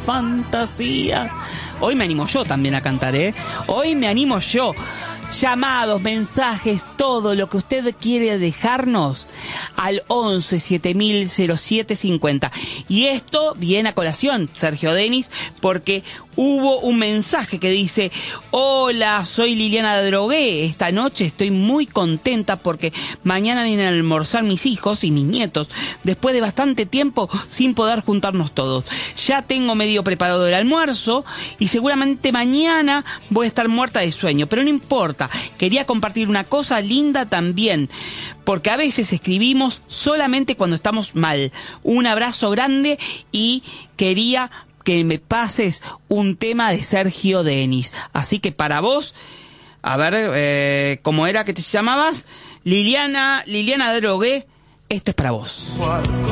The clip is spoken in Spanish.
fantasía. Hoy me animo yo también a cantar, Hoy me animo yo. Llamados, mensajes, todo lo que usted quiere dejarnos al 11 7000 0750. Y esto viene a colación, Sergio Denis, porque hubo un mensaje que dice: hola, soy Liliana Drogué, esta noche estoy muy contenta porque mañana vienen a almorzar mis hijos y mis nietos, después de bastante tiempo sin poder juntarnos todos. Ya tengo medio preparado el almuerzo y seguramente mañana voy a estar muerta de sueño, pero no importa, quería compartir una cosa linda también, porque a veces escribimos solamente cuando estamos mal. Un abrazo grande y quería que me pases un tema de Sergio Denis. Así que para vos, a ver, ¿cómo era que te llamabas? Liliana Drogué, esto es para vos.